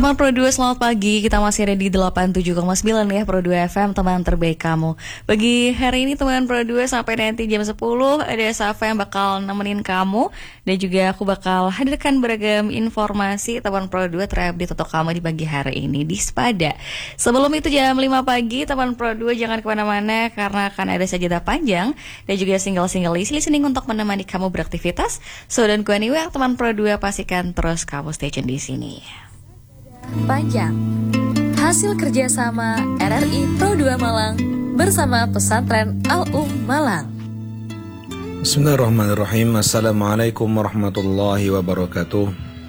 Teman Pro 2, selamat pagi. Kita masih ada di 87,9 ya Pro 2 FM, teman terbaik kamu. Bagi hari ini teman Pro 2 sampai nanti jam 10 ada Safa yang bakal nemenin kamu. Dan juga aku bakal hadirkan beragam informasi teman Pro 2 terupdate untuk kamu di pagi hari ini di Spada. Sebelum itu jam 5 pagi teman Pro 2 jangan kemana-mana karena akan ada sajadah panjang dan juga single-single easy listening untuk menemani kamu beraktivitas. So dan ku anyway teman Pro 2 pastikan terus kamu stay tune di sini. Panjang hasil kerjasama RRI Pro 2 Malang bersama Pesantren Al-Um Malang. Bismillahirrahmanirrahim. Assalamualaikum warahmatullahi wabarakatuh.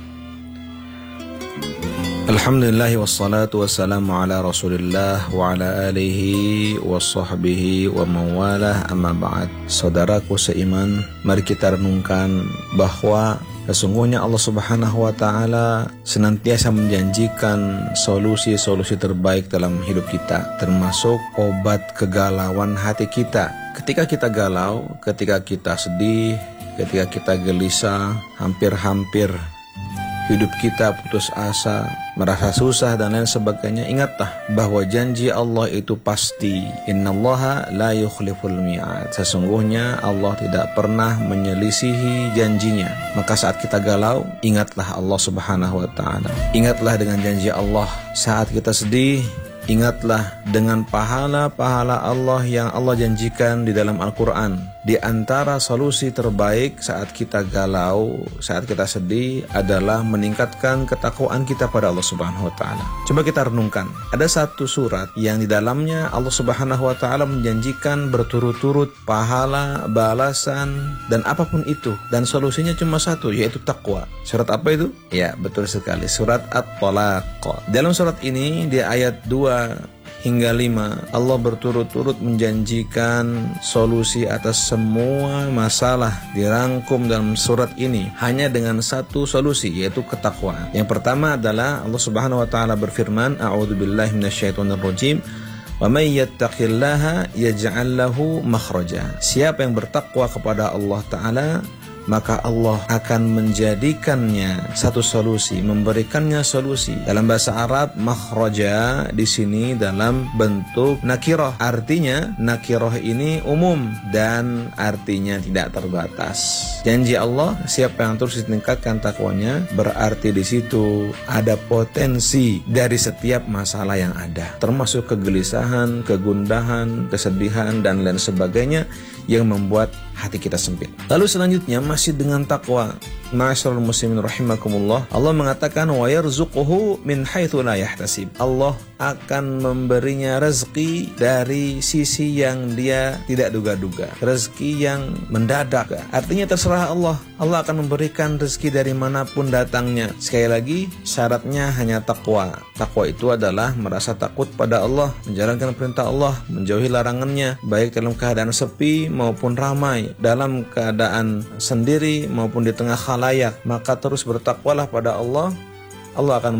Alhamdulillahi wassalatu wassalamu ala rasulillah wa ala alihi wa sahbihi wa mawalah, amma ba'd. Saudaraku seiman, mari kita renungkan bahwa sesungguhnya Allah Subhanahu wa Ta'ala senantiasa menjanjikan solusi-solusi terbaik dalam hidup kita, termasuk obat kegalauan hati kita. Ketika kita galau, ketika kita sedih, ketika kita gelisah, hampir-hampir hidup kita putus asa, merasa susah dan lain sebagainya, ingatlah bahwa janji Allah itu pasti. Innallaha la yukhliful mi'ad. Sesungguhnya Allah tidak pernah menyelisihi janjinya. Maka saat kita galau, ingatlah Allah Subhanahu wa Ta'ala. Ingatlah dengan janji Allah. Saat kita sedih, ingatlah dengan pahala-pahala Allah yang Allah janjikan di dalam Al-Quran. Di antara solusi terbaik saat kita galau, saat kita sedih adalah meningkatkan ketakwaan kita pada Allah Subhanahu wa Ta'ala. Coba kita renungkan. Ada satu surat yang di dalamnya Allah Subhanahu wa Ta'ala menjanjikan berturut-turut pahala, balasan, dan apapun itu. Dan solusinya cuma satu, yaitu takwa. Surat apa itu? Ya, betul sekali. Surat At-Talaq. Dalam surat ini, di ayat 2 hingga 5, Allah berturut-turut menjanjikan solusi atas semua masalah dirangkum dalam surat ini hanya dengan satu solusi, yaitu ketakwaan. Yang pertama adalah Allah Subhanahu wa Ta'ala berfirman, a'udzubillahi minasyaitonirrajim, wa may yattaqillaha yaj'al lahu makhraja. Siapa yang bertakwa kepada Allah Ta'ala, maka Allah akan menjadikannya satu solusi, memberikannya solusi. Dalam bahasa Arab, makhraja di sini dalam bentuk nakirah. Artinya nakirah ini umum dan artinya tidak terbatas. Janji Allah, siapa yang terus ditingkatkan takwanya, berarti di situ ada potensi dari setiap masalah yang ada, termasuk kegelisahan, kegundahan, kesedihan dan lain sebagainya yang membuat hati kita sempit. Lalu selanjutnya masih dengan takwa, ma'asyiral muslimin rahimakumullah, Allah mengatakan wa yarzuquhu min haitsu la yahtasib. Allah akan memberinya rezeki dari sisi yang dia tidak duga-duga, rezeki yang mendadak. Artinya terserah Allah. Allah akan memberikan rezeki dari manapun datangnya. Sekali lagi, syaratnya hanya takwa. Takwa itu adalah merasa takut pada Allah, menjalankan perintah Allah, menjauhi larangannya, baik dalam keadaan sepi maupun ramai, dalam keadaan sendiri maupun di tengah khalayak. Maka terus bertakwalah pada Allah. Allah akan